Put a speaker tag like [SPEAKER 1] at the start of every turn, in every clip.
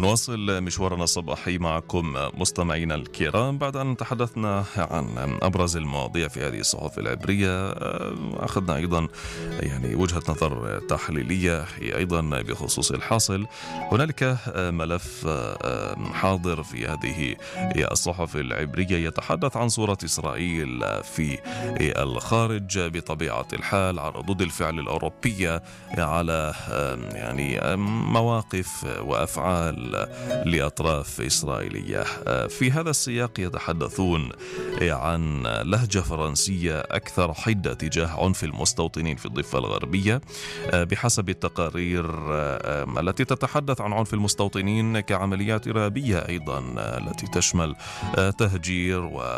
[SPEAKER 1] نواصل مشوارنا الصباحي معكم مستمعينا الكرام بعد أن تحدثنا عن أبرز المواضيع في هذه الصحف العبرية. أخذنا أيضا وجهة نظر تحليلية أيضا بخصوص الحاصل. هنالك ملف حاضر في هذه الصحف العبرية يتحدث عن صورة إسرائيل في الخارج بطبيعة الحال، عن ردود الفعل الأوروبية على مواقف وأفعال لأطراف إسرائيلية. في هذا السياق يتحدثون عن لهجة فرنسية أكثر حدة تجاه عنف المستوطنين في الضفة الغربية بحسب التقارير التي تتحدث عن عنف المستوطنين كعمليات إرهابية أيضا التي تشمل تهجير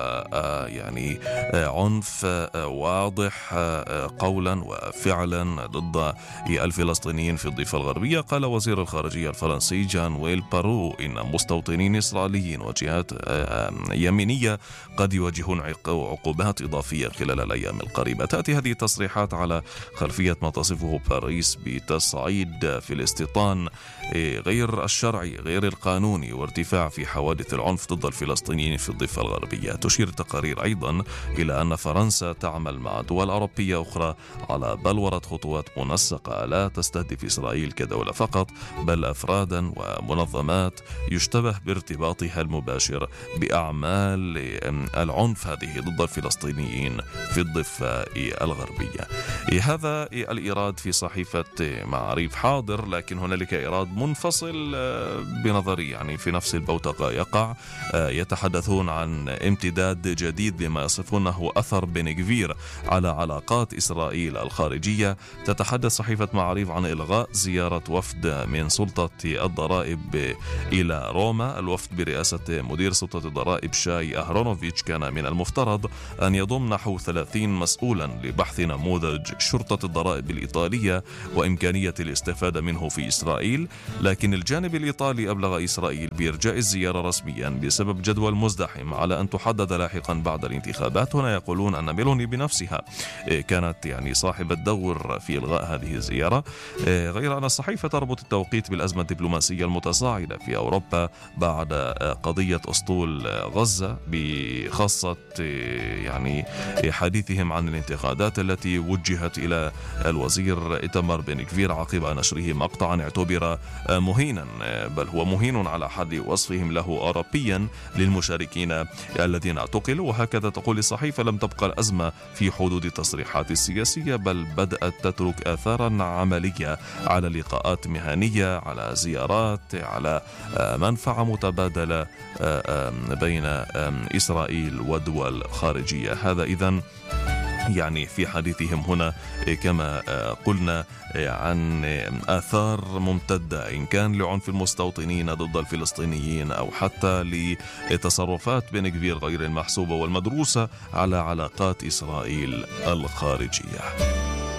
[SPEAKER 1] عنف واضح قولا وفعلا ضد الفلسطينيين في الضفة الغربية. قال وزير الخارجية الفرنسي جان ويل بارو إن مستوطنين إسرائيليين وجهات يمينية قد يواجهون عقوبات إضافية خلال الأيام القريبة. تأتي هذه التصريحات على خلفية ما تصفه باريس بتصعيد في الاستيطان غير الشرعي غير القانوني وارتفاع في حوادث العنف ضد الفلسطينيين في الضفة الغربية. تشير التقارير أيضا إلى أن فرنسا تعمل مع دول أوروبية أخرى على بلورة خطوات منسقة لا تستهدف إسرائيل كدولة فقط بل أفرادا ومنظمات يشتبه بارتباطها المباشر بأعمال العنف هذه ضد الفلسطينيين في الضفة الغربية. هذا الإيراد في صحيفة معاريف حاضر، لكن هنالك إيراد منفصل بنظري في نفس البوتقة يقع. يتحدثون عن امتداد جديد بما يصفونه أثر بن غفير على علاقات إسرائيل الخارجية. تتحدث صحيفة معاريف عن إلغاء زيارة وفد من سلطة الضرائب إلى روما. الوفد برئاسة مدير سلطة الضرائب شاي أهرونوفيتش كان من المفترض أن يضم نحو 30 مسؤولا لبحث نموذج شرطة الضرائب الإيطالية وإمكانية الاستفادة منه في إسرائيل، لكن الجانب الإيطالي أبلغ إسرائيل بإرجاء الزيارة رسميا بسبب جدول مزدحم على أن تحدد لاحقا بعد الانتخابات. هنا يقولون أن ميلوني بنفسها كانت صاحبة دور في إلغاء هذه الزيارة، غير أن الصحيفة تربط التوقيت بالأزمة الدبلوماسية المتصاعدة في أوروبا بعد قضية أسطول غزة، بخاصة حديثهم عن الانتقادات التي وجهت إلى الوزير إيتمار بن غفير عقب نشره مقطعا اعتبر مهينا، بل هو مهين على حد وصفهم له أوروبيا للمشاركين الذين اعتقلوا. وهكذا تقول الصحيفة لم تبقى الأزمة في حدود التصريحات السياسية، بل بدأت تترك آثارا عملية على لقاءات مهنية، على زيارات، على منفعة متبادلة بين إسرائيل ودول خارجية. هذا إذن في حديثهم هنا كما قلنا عن آثار ممتدة إن كان لعنف المستوطنين ضد الفلسطينيين أو حتى لتصرفات بن غفير غير المحسوبة والمدروسة على علاقات إسرائيل الخارجية.